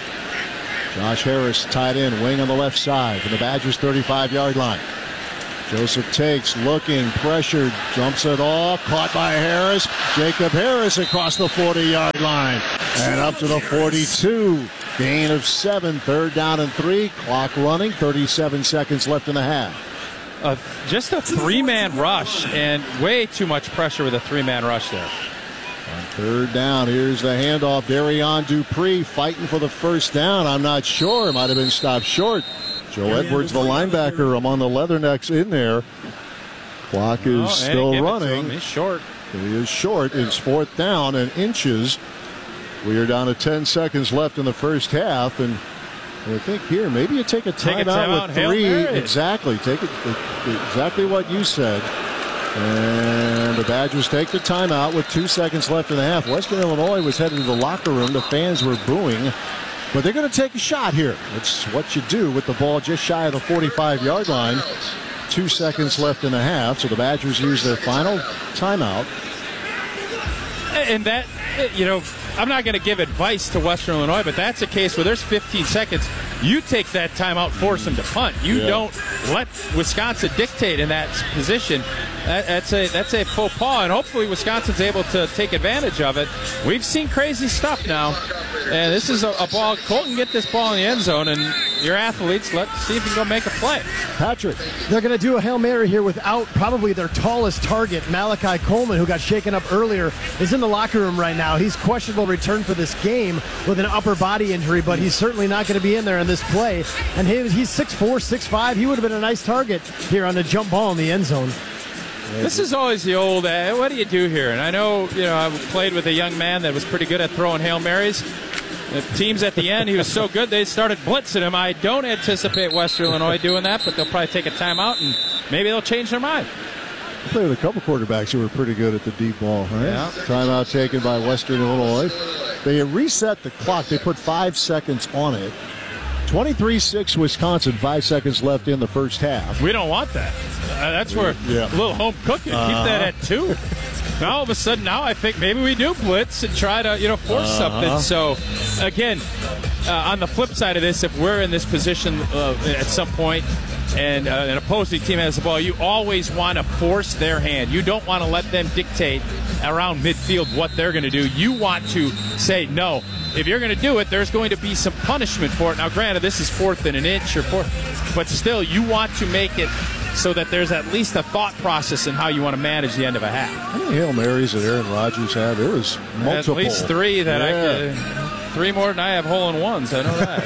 Josh Harris tied in, wing on the left side from the Badgers' thirty-five-yard line. Joseph takes, looking, pressured, jumps it off, caught by Harris. Jacob Harris across the forty-yard line and up to the forty-two. Gain of seven, third down and three. Clock running, thirty-seven seconds left in the half. Uh, just a three-man rush, and way too much pressure with a three-man rush there. On third down, here's the handoff. Darion Dupree fighting for the first down. I'm not sure. It might have been stopped short. Joe Edwards, the linebacker, among the Leathernecks in there. Clock is oh, still running. He's short. He is short. It's fourth down and inches. We are down to ten seconds left in the first half, and I think here maybe you take a timeout time with three. Exactly. Take it, exactly what you said. And the Badgers take the timeout with two seconds left in the half. Western Illinois was headed to the locker room. The fans were booing. But they're going to take a shot here. It's what you do with the ball just shy of the forty-five-yard line. Two seconds left in the half. So the Badgers use their final timeout. And that, you know, I'm not going to give advice to Western Illinois, but that's a case where there's fifteen seconds. You take that timeout, force them to punt. You yeah. don't let Wisconsin dictate in that position. That, that's a that's a faux pas, and hopefully Wisconsin's able to take advantage of it. We've seen crazy stuff now, and this is a, a ball. Colton get this ball in the end zone, and your athletes, let's see if you can go make a play. Patrick. They're going to do a Hail Mary here without probably their tallest target, Malachi Coleman, who got shaken up earlier, is in the locker room right now. He's questionable return for this game with an upper body injury, but he's certainly not going to be in there in this play. And he, he's six four, six five. He would have been a nice target here on the jump ball in the end zone. This is always the old, uh, what do you do here? And I know, you know, I played with a young man that was pretty good at throwing Hail Marys. The teams at the end, he was so good, they started blitzing him. I don't anticipate Western Illinois doing that, but they'll probably take a timeout, and maybe they'll change their mind. I played with a couple quarterbacks who were pretty good at the deep ball. Right? Yeah. Timeout taken by Western Illinois. They reset the clock. They put five seconds on it. twenty-three six Wisconsin, five seconds left in the first half. We don't want that. Uh, that's where yeah. a little home cooking. Uh-huh. Keep that at two. Now all of a sudden, now I think maybe we do blitz and try to, you know, force uh-huh. something. So, again, uh, on the flip side of this, if we're in this position uh, at some point and uh, an opposing team has the ball, you always want to force their hand. You don't want to let them dictate around midfield what they're going to do. You want to say, no, if you're going to do it, there's going to be some punishment for it. Now, granted, this is fourth and an inch or fourth, but still, you want to make it so that there's at least a thought process in how you want to manage the end of a half. How many Hail Marys that Aaron Rodgers had? There was multiple. At least three that yeah. I could, three more than I have hole-in-ones. I know that.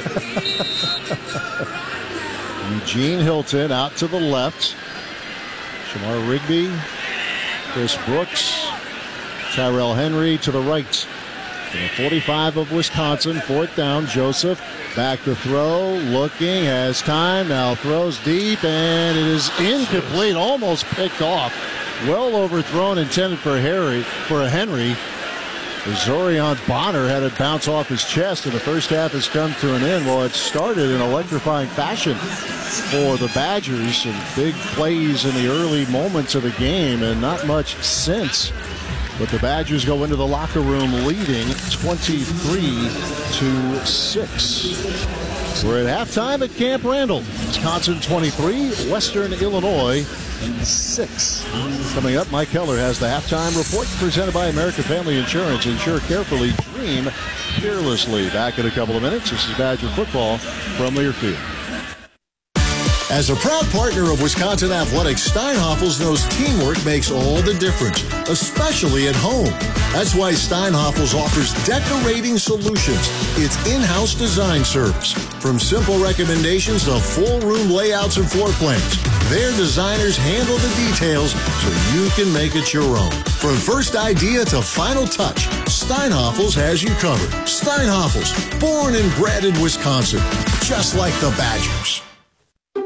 Eugene Hilton out to the left. Shamar Rigby, Chris Brooks, Tyrell Henry to the right. To the forty-five of Wisconsin, fourth down. Joseph back to throw, looking, has time, now throws deep, and it is incomplete, almost picked off. Well overthrown, intended for Harry, for a Henry. Zorion Bonner had it bounce off his chest, and the first half has come to an end. Well, it started in electrifying fashion for the Badgers. Some big plays in the early moments of the game, and not much since. But the Badgers go into the locker room leading twenty-three to six. We're at halftime at Camp Randall. Wisconsin twenty-three, Western Illinois six. Coming up, Mike Heller has the halftime report presented by American Family Insurance. Insure carefully, dream fearlessly. Back in a couple of minutes. This is Badger football from Learfield. As a proud partner of Wisconsin Athletics, Steinhoffels knows teamwork makes all the difference, especially at home. That's why Steinhoffels offers decorating solutions, its in-house design service. From simple recommendations to full room layouts and floor plans, their designers handle the details so you can make it your own. From first idea to final touch, Steinhoffels has you covered. Steinhoffels, born and bred in Wisconsin, just like the Badgers.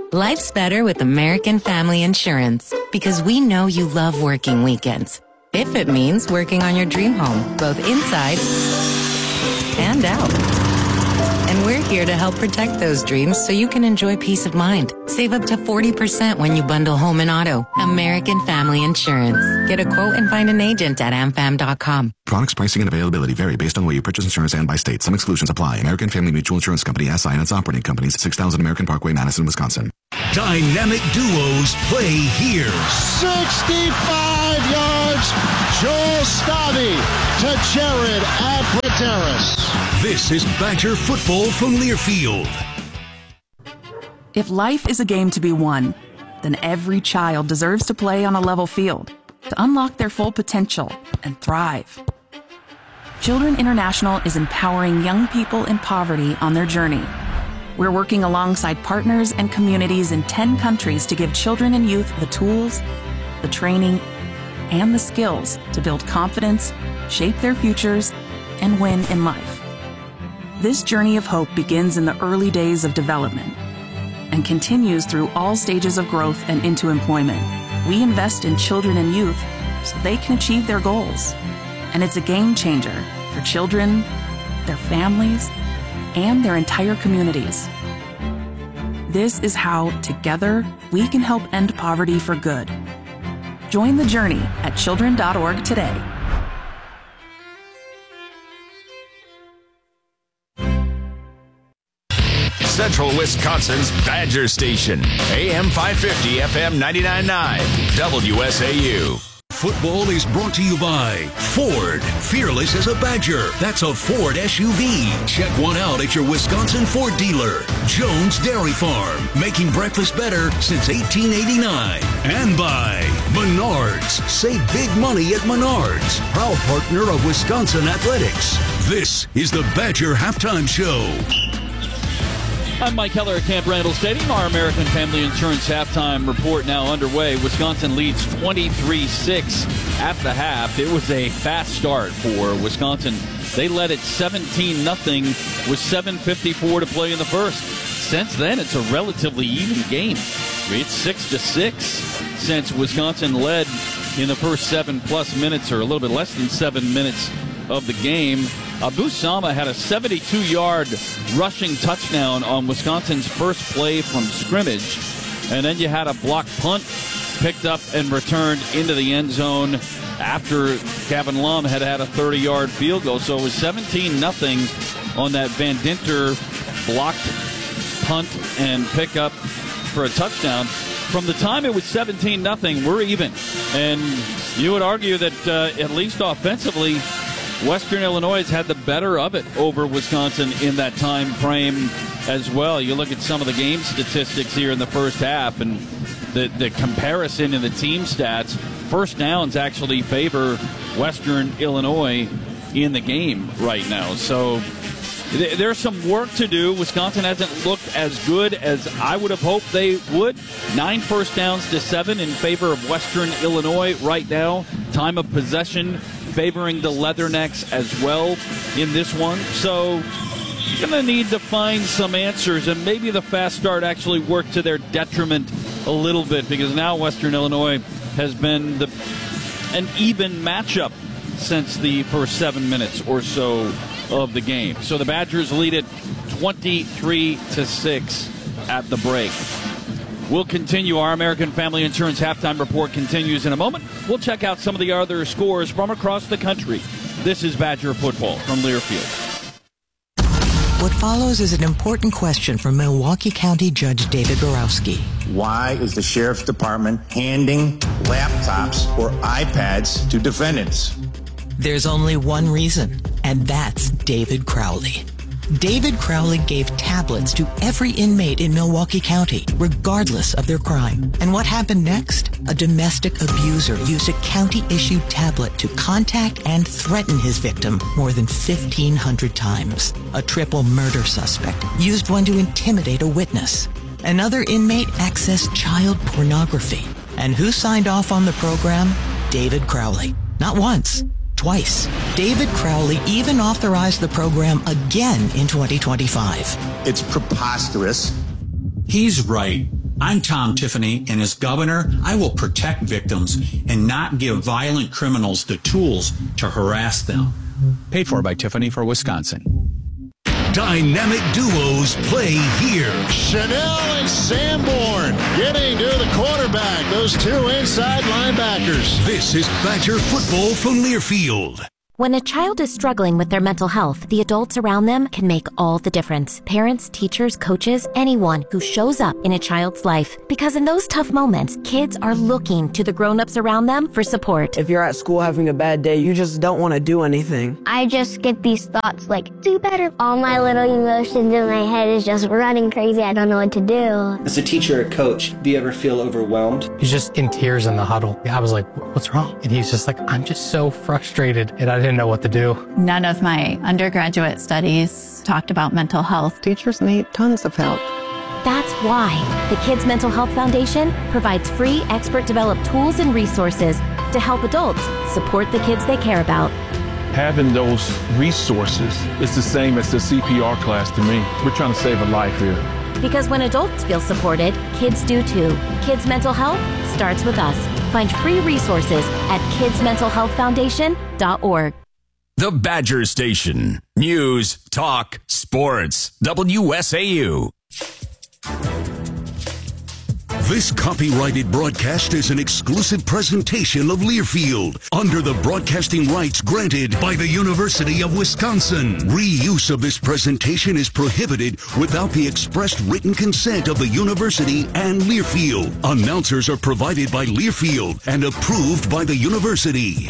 Life's better with American Family Insurance because we know you love working weekends. If it means working on your dream home, both inside and out. And we're here to help protect those dreams so you can enjoy peace of mind. Save up to forty percent when you bundle home and auto. American Family Insurance. Get a quote and find an agent at am fam dot com. Products, pricing, and availability vary based on where you purchase insurance and by state. Some exclusions apply. American Family Mutual Insurance Company, S I and its operating companies, six thousand American Parkway, Madison, Wisconsin. Dynamic duos play here. sixty-five yards. Joel Stavi to Jared Abrateris. This is Badger football from Learfield. If life is a game to be won, then every child deserves to play on a level field to unlock their full potential and thrive. Children International is empowering young people in poverty on their journey. We're working alongside partners and communities in ten countries to give children and youth the tools, the training, and the skills to build confidence, shape their futures, and win in life. This journey of hope begins in the early days of development and continues through all stages of growth and into employment. We invest in children and youth so they can achieve their goals. And it's a game changer for children, their families, and their entire communities. This is how, together, we can help end poverty for good. Join the journey at children dot org today. Central Wisconsin's Badger Station. A M five fifty, F M ninety-nine point nine, W S A U. Football is brought to you by Ford. Fearless as a Badger. That's a Ford S U V. Check one out at your Wisconsin Ford dealer. Jones Dairy Farm. Making breakfast better since eighteen eighty-nine. And by Menards. Save big money at Menards. Proud partner of Wisconsin Athletics. This is the Badger Halftime Show. I'm Mike Keller at Camp Randall Stadium. Our American Family Insurance halftime report now underway. Wisconsin leads twenty-three six at the half. It was a fast start for Wisconsin. They led it seventeen nothing with seven fifty-four to play in the first. Since then, it's a relatively even game. It's six to six since Wisconsin led in the first seven plus minutes, or a little bit less than seven minutes of the game. Abu Sama had a seventy-two yard rushing touchdown on Wisconsin's first play from scrimmage. And then you had a blocked punt picked up and returned into the end zone after Gavin Lum had had a thirty yard field goal. So it was seventeen nothing on that Van Dinter blocked punt and pickup for a touchdown. From the time it was seventeen nothing, we're even. And you would argue that uh, at least offensively, Western Illinois has had the better of it over Wisconsin in that time frame as well. You look at some of the game statistics here in the first half, and the, the comparison in the team stats, first downs actually favor Western Illinois in the game right now. So th- there's some work to do. Wisconsin hasn't looked as good as I would have hoped they would. Nine first downs to seven in favor of Western Illinois right now. Time of possession favoring the Leathernecks as well in this one. So you're going to need to find some answers, and maybe the fast start actually worked to their detriment a little bit, because now Western Illinois has been the an even matchup since the first seven minutes or so of the game. So the Badgers lead it twenty-three to six at the break. We'll continue. Our American Family Insurance halftime report continues in a moment. We'll check out some of the other scores from across the country. This is Badger football from Learfield. What follows is an important question from Milwaukee County Judge David Borowski. Why is the Sheriff's Department handing laptops or iPads to defendants? There's only one reason, and that's David Crowley. David Crowley gave tablets to every inmate in Milwaukee County, regardless of their crime. And what happened next? A domestic abuser used a county-issued tablet to contact and threaten his victim more than fifteen hundred times. A triple murder suspect used one to intimidate a witness. Another inmate accessed child pornography. And who signed off on the program? David Crowley. Not once. Twice. David Crowley even authorized the program again in twenty twenty-five. It's preposterous. He's right. I'm Tom Tiffany, and as governor, I will protect victims and not give violent criminals the tools to harass them. Paid for by Tiffany for Wisconsin. Dynamic duos play here. Chanel and Sanborn getting to the quarterback. Those two inside linebackers. This is Badger football from Learfield. When a child is struggling with their mental health, the adults around them can make all the difference. Parents, teachers, coaches, anyone who shows up in a child's life. Because in those tough moments, kids are looking to the grown-ups around them for support. If you're at school having a bad day, you just don't want to do anything. I just get these thoughts like, do better. All my little emotions in my head is just running crazy. I don't know what to do. As a teacher or coach, do you ever feel overwhelmed? He's just in tears in the huddle. I was like, what's wrong? And he's just like, I'm just so frustrated. And I didn't know what to do. None of my undergraduate studies talked about mental health. Teachers need tons of help. That's why the Kids Mental Health Foundation provides free expert-developed tools and resources to help adults support the kids they care about. Having those resources is the same as the C P R class to me. We're trying to save a life here. Because when adults feel supported, kids do too. Kids Mental Health starts with us. Find free resources at kids mental health foundation dot org. The Badger Station. News, talk, sports. W S A U. This copyrighted broadcast is an exclusive presentation of Learfield under the broadcasting rights granted by the University of Wisconsin. Reuse of this presentation is prohibited without the expressed written consent of the university and Learfield. Announcers are provided by Learfield and approved by the university.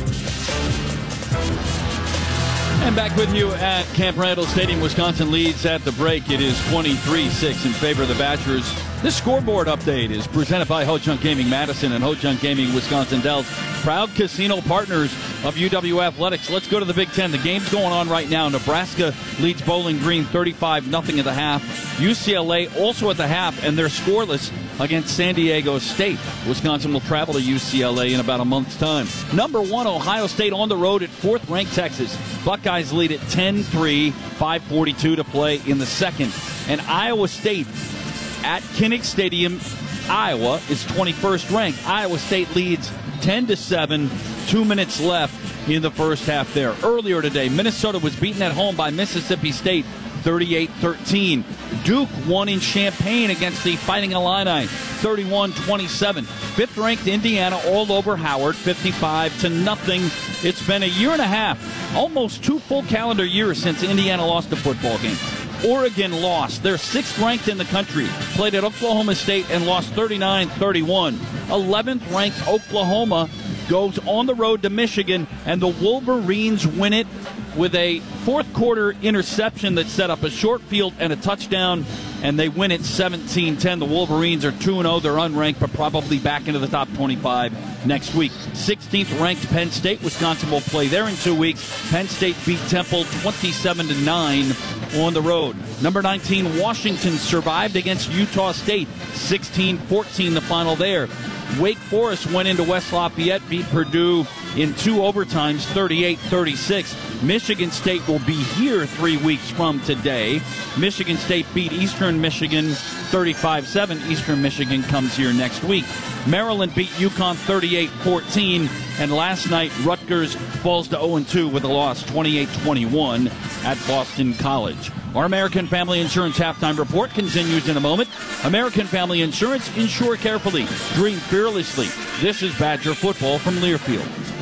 And back with you at Camp Randall Stadium. Wisconsin leads at the break. It is twenty-three six in favor of the Badgers. This scoreboard update is presented by Ho-Chunk Gaming Madison and Ho-Chunk Gaming Wisconsin Dells, proud casino partners of U W Athletics. Let's go to the Big Ten. The game's going on right now. Nebraska leads Bowling Green thirty-five nothing at the half. U C L A also at the half, and they're scoreless against San Diego State. Wisconsin will travel to U C L A in about a month's time. Number one, Ohio State on the road at fourth-ranked Texas. Buckeyes lead at ten three, five forty-two to play in the second. And Iowa State at Kinnick Stadium, Iowa, is twenty-first ranked. Iowa State leads ten to seven, two minutes left in the first half there. Earlier today, Minnesota was beaten at home by Mississippi State thirty-eight thirteen. Duke won in Champaign against the Fighting Illini thirty-one twenty-seven. Fifth-ranked Indiana all over Howard fifty-five to nothing. It's been a year and a half, almost two full calendar years since Indiana lost a football game. Oregon lost. They're sixth-ranked in the country. Played at Oklahoma State and lost thirty-nine thirty-one. eleventh-ranked Oklahoma goes on the road to Michigan, and the Wolverines win it with a fourth-quarter interception that set up a short field and a touchdown, and they win it seventeen ten. The Wolverines are two and oh. They're unranked, but probably back into the top twenty-five next week. sixteenth-ranked Penn State. Wisconsin will play there in two weeks. Penn State beat Temple twenty-seven to nine on the road. Number nineteen, Washington survived against Utah State. sixteen fourteen the final there. Wake Forest went into West Lafayette, beat Purdue in two overtimes, thirty-eight thirty-six. Michigan State will be here three weeks from today. Michigan State beat Eastern Michigan thirty-five seven. Eastern Michigan comes here next week. Maryland beat UConn thirty-eight fourteen. And last night, Rutgers falls to oh and two with a loss, twenty-eight twenty-one at Boston College. Our American Family Insurance halftime report continues in a moment. American Family Insurance, insure carefully, dream fearlessly. This is Badger football from Learfield.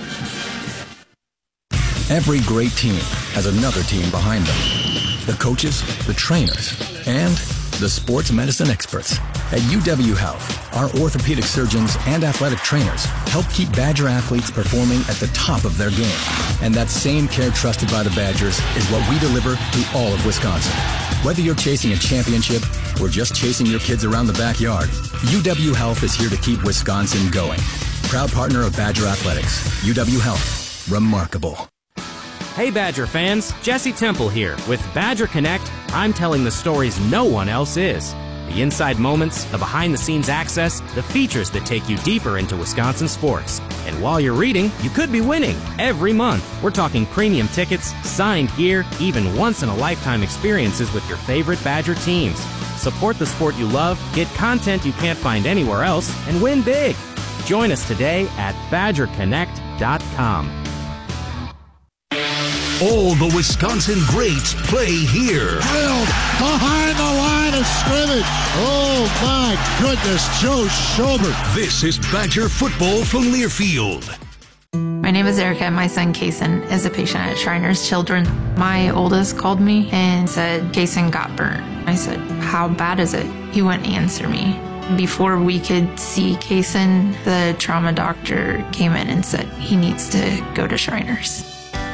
Every great team has another team behind them. The coaches, the trainers, and the sports medicine experts. At U W Health, our orthopedic surgeons and athletic trainers help keep Badger athletes performing at the top of their game. And that same care trusted by the Badgers is what we deliver to all of Wisconsin. Whether you're chasing a championship or just chasing your kids around the backyard, U W Health is here to keep Wisconsin going. Proud partner of Badger Athletics. U W Health. Remarkable. Hey Badger fans, Jesse Temple here. With Badger Connect, I'm telling the stories no one else is. The inside moments, the behind-the-scenes access, the features that take you deeper into Wisconsin sports. And while you're reading, you could be winning every month. We're talking premium tickets, signed gear, even once-in-a-lifetime experiences with your favorite Badger teams. Support the sport you love, get content you can't find anywhere else, and win big. Join us today at badger connect dot com. All the Wisconsin greats play here. Drilled behind the line of scrimmage. Oh, my goodness, Joe Schobert. This is Badger football from Learfield. My name is Erica, and my son Kaysen is a patient at Shriners Children. My oldest called me and said Kaysen got burnt. I said, how bad is it? He wouldn't answer me. Before we could see Kaysen, the trauma doctor came in and said he needs to go to Shriners.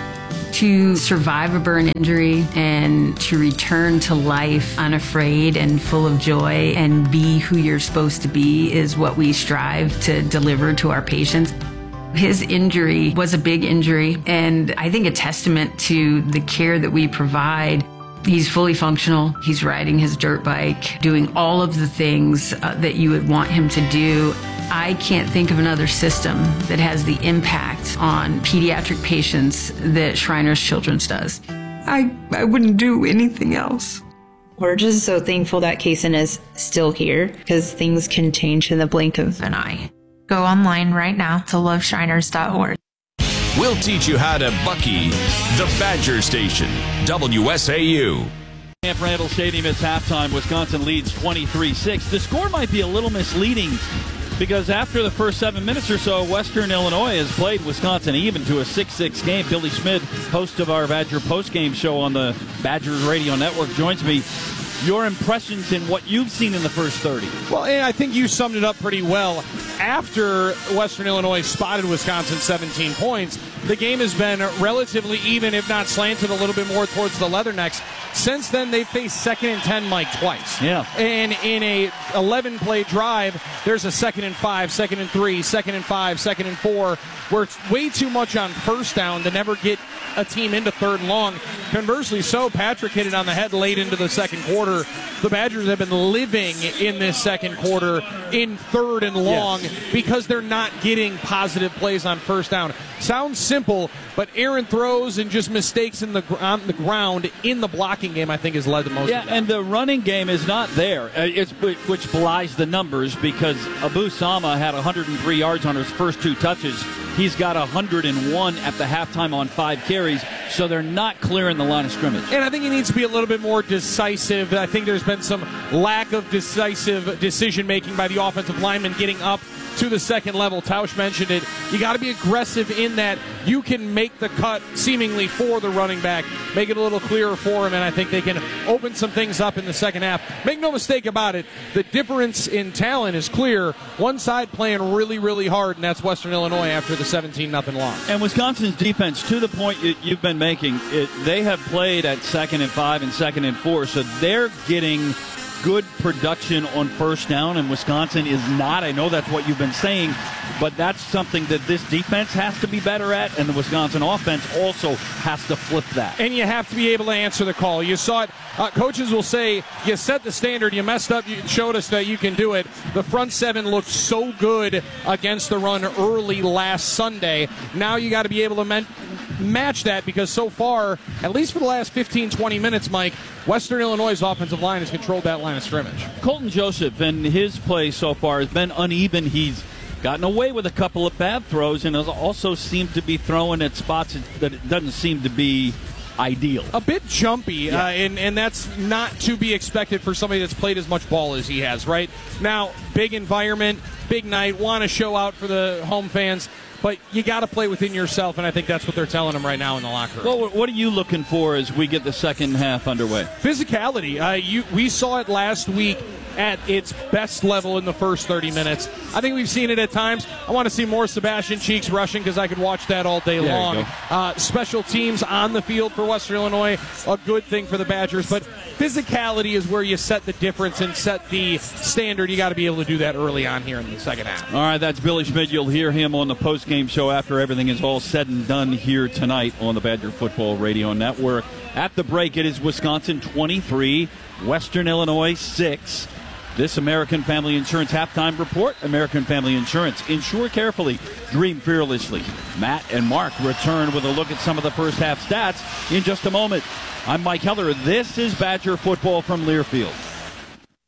To survive a burn injury and to return to life unafraid and full of joy and be who you're supposed to be is what we strive to deliver to our patients. His injury was a big injury, and I think a testament to the care that we provide. He's fully functional. He's riding his dirt bike, doing all of the things uh, that you would want him to do. I can't think of another system that has the impact on pediatric patients that Shriners Children's does. I, I wouldn't do anything else. We're just so thankful that Kaysen is still here because things can change in the blink of an eye. Go online right now to love shriners dot org. We'll teach you how to Bucky the Badger Station, W S A U. Camp Randall Stadium, it's halftime. Wisconsin leads twenty-three six. The score might be a little misleading because after the first seven minutes or so, Western Illinois has played Wisconsin even to a six six game. Billy Schmid, host of our Badger postgame show on the Badgers Radio Network, joins me. Your impressions in what you've seen in the first thirty. Well, and I think you summed it up pretty well. After Western Illinois spotted Wisconsin seventeen points, the game has been relatively even, if not slanted a little bit more towards the Leathernecks. Since then, they've faced second and ten, Mike, twice. Yeah. And in a eleven-play drive, there's a second and five, second and three, second and five, second and four, where it's way too much on first down to never get a team into third and long. Conversely, so Patrick hit it on the head late into the second quarter. The Badgers have been living in this second quarter in third and long yes. because they're not getting positive plays on first down. Sounds simple, but errant throws and just mistakes in the on the ground in the blocking game, I think, has led to most yeah, of that. And the running game is not there, it's, which belies the numbers because Abu Sama had one hundred three yards on his first two touches. He's got one hundred one at the halftime on five carries, so they're not clearing the line of scrimmage. And I think he needs to be a little bit more decisive. I think there's been some lack of decisive decision-making by the offensive linemen getting up to the second level. Tausch mentioned it. You got to be aggressive in that you can make the cut seemingly for the running back, make it a little clearer for him, and I think they can open some things up in the second half. Make no mistake about it, the difference in talent is clear. One side playing really, really hard, and that's Western Illinois after the seventeen nothing loss. And Wisconsin's defense, to the point you've been making, it, they have played at second and five and second and four, so they're getting good production on first down, and Wisconsin is not. I know that's what you've been saying, but that's something that this defense has to be better at, and the Wisconsin offense also has to flip that. And you have to be able to answer the call. You saw it. Uh, coaches will say, you set the standard, you messed up, you showed us that you can do it. The front seven looked so good against the run early last Sunday. Now you got to be able to men- match that because so far, at least for the last fifteen, twenty minutes, Mike, Western Illinois' offensive line has controlled that line of scrimmage. Colton Joseph and his play so far has been uneven. He's gotten away with a couple of bad throws and has also seemed to be throwing at spots that it doesn't seem to be ideal. A bit jumpy, yeah. uh, and, and that's not to be expected for somebody that's played as much ball as he has, right? Now, big environment, big night, want to show out for the home fans, but you got to play within yourself, and I think that's what they're telling him right now in the locker room. Well, what are you looking for as we get the second half underway? Physicality. Uh, you, we saw it last week at its best level in the first thirty minutes. I think we've seen it at times. I want to see more Sebastian Cheeks rushing because I could watch that all day there long. Uh, special teams on the field for Western Illinois, a good thing for the Badgers. But physicality is where you set the difference and set the standard. You got to be able to do that early on here in the second half. All right, that's Billy Schmid. You'll hear him on the postgame show after everything is all said and done here tonight on the Badger Football Radio Network. At the break, it is Wisconsin twenty-three, Western Illinois six. This American Family Insurance halftime report. American Family Insurance. Insure carefully. Dream fearlessly. Matt and Mark return with a look at some of the first half stats in just a moment. I'm Mike Heller. This is Badger Football from Learfield.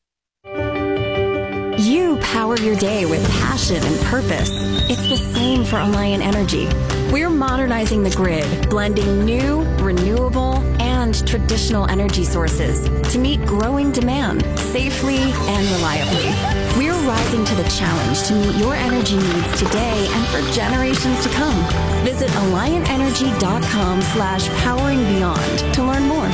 power your day with passion and purpose. It's the same for Alliant Energy. We're modernizing the grid, blending new, renewable, and traditional energy sources to meet growing demand safely and reliably. We're rising to the challenge to meet your energy needs today and for generations to come. Visit alliant energy dot com slash powering beyond to learn more.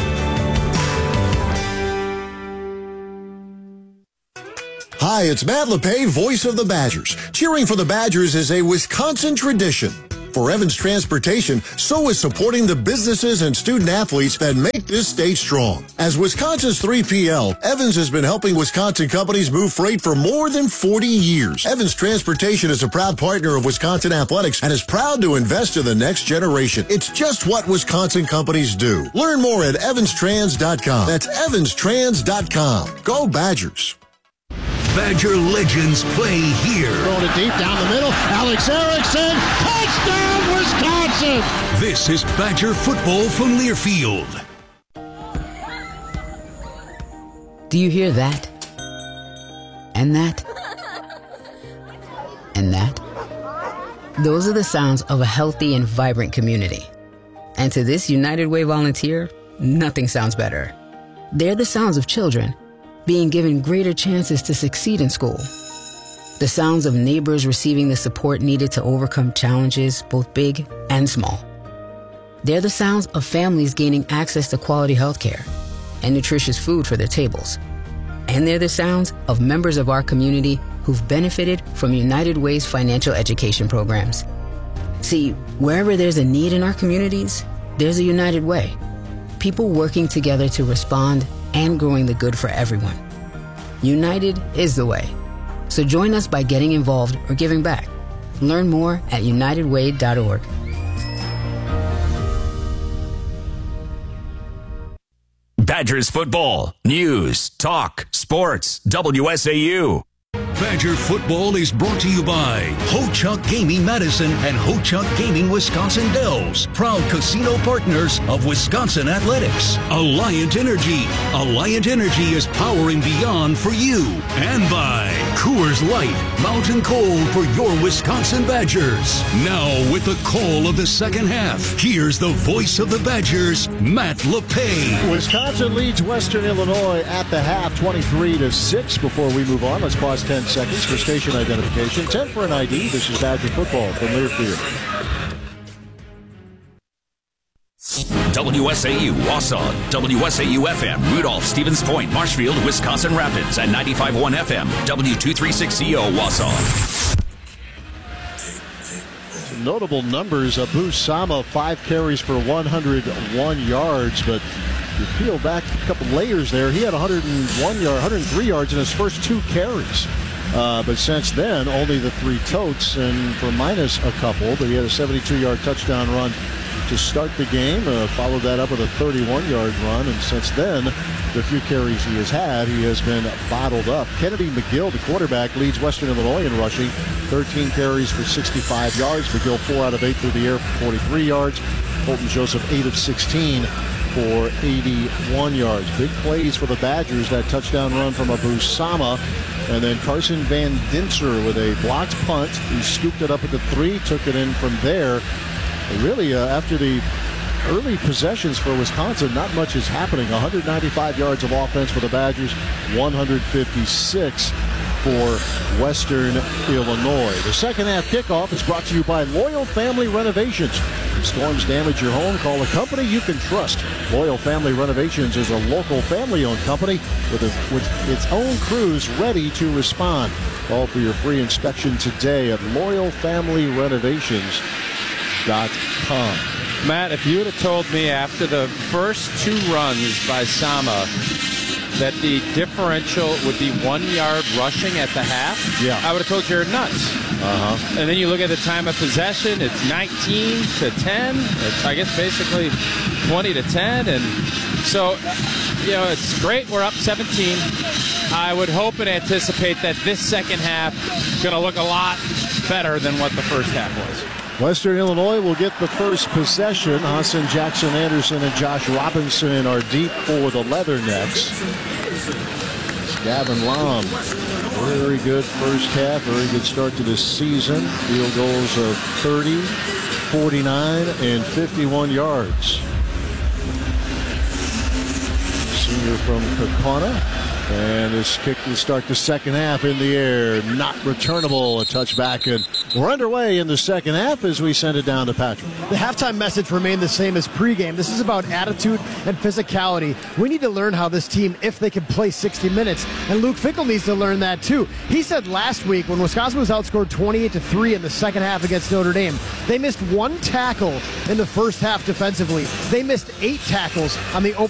Hi, it's Matt LePay, voice of the Badgers. Cheering for the Badgers is a Wisconsin tradition. For Evans Transportation, so is supporting the businesses and student athletes that make this state strong. As Wisconsin's three P L, Evans has been helping Wisconsin companies move freight for more than forty years. Evans Transportation is a proud partner of Wisconsin Athletics and is proud to invest in the next generation. It's just what Wisconsin companies do. Learn more at evans trans dot com. That's evans trans dot com. Go Badgers. Badger legends play here. Throwing it deep down the middle. Alex Erickson, touchdown, Wisconsin! This is Badger football from Learfield. Do you hear that? And that? And that? Those are the sounds of a healthy and vibrant community. And to this United Way volunteer, nothing sounds better. They're the sounds of children being given greater chances to succeed in school. The sounds of neighbors receiving the support needed to overcome challenges, both big and small. They're the sounds of families gaining access to quality health care and nutritious food for their tables. And they're the sounds of members of our community who've benefited from United Way's financial education programs. See, wherever there's a need in our communities, there's a United Way. People working together to respond and growing the good for everyone. United is the way. So join us by getting involved or giving back. Learn more at united way dot org. Badgers football, news, talk, sports, W S A U. Badger football is brought to you by Ho-Chunk Gaming Madison and Ho-Chunk Gaming Wisconsin Dells, proud casino partners of Wisconsin Athletics. Alliant Energy. Alliant Energy is powering beyond for you. And by Coors Light, mountain cold for your Wisconsin Badgers. Now with the call of the second half, here's the voice of the Badgers, Matt LePay. Wisconsin leads Western Illinois at the half, twenty-three to six. Before we move on, let's pause ten seconds for station identification. ten for an I D. This is Badger football from Learfield. W S A U Wausau, W S A U F M, Rudolph, Stevens Point, Marshfield, Wisconsin Rapids, and ninety-five point one F M, W two thirty-six C O Wausau. Some notable numbers. Abu Sama, five carries for one hundred one yards, but you peel back a couple layers there. He had one hundred one yard, one hundred three yards in his first two carries. Uh, but since then, only the three totes, and for minus a couple, but he had a seventy-two yard touchdown run to start the game, uh, followed that up with a thirty-one yard run, and since then, the few carries he has had, he has been bottled up. Kennedy McGill, the quarterback, leads Western Illinois in rushing, thirteen carries for sixty-five yards. McGill four out of eight through the air for forty-three yards. Colton Joseph eight of sixteen for eighty-one yards. Big plays for the Badgers, that touchdown run from Abu Sama. And then Carson Van Dinter with a blocked punt. He scooped it up at the three, took it in from there. And really, uh, after the early possessions for Wisconsin, not much is happening. one hundred ninety-five yards of offense for the Badgers, one hundred fifty-six for Western Illinois. The second half kickoff is brought to you by Loyal Family Renovations. If storms damage your home, call a company you can trust. Loyal Family Renovations is a local family-owned company with, a, with its own crews ready to respond. Call for your free inspection today at loyal family renovations dot com. Matt, if you would have told me after the first two runs by Sama that the differential would be one yard rushing at the half, yeah, I would have told you you're nuts. Uh-huh. And then you look at the time of possession, it's nineteen to ten. It's, I guess, basically twenty to ten. And so, you know, it's great. We're up seventeen. I would hope and anticipate that this second half is going to look a lot better than what the first half was. Western Illinois will get the first possession. Hassan Jackson Anderson and Josh Robinson are deep for the Leathernecks. Gavin Lom Very good first half. Very good start to this season. Field goals of thirty, forty-nine, and fifty-one yards. Senior from Kaukauna. And this kick to start the second half in the air. Not returnable. A touchback. And we're underway in the second half as we send it down to Patrick. The halftime message remained the same as pregame. This is about attitude and physicality. We need to learn how this team, if they can play sixty minutes. And Luke Fickell needs to learn that too. He said last week when Wisconsin was outscored twenty-eight to three in the second half against Notre Dame, they missed one tackle in the first half defensively. They missed eight tackles on the opening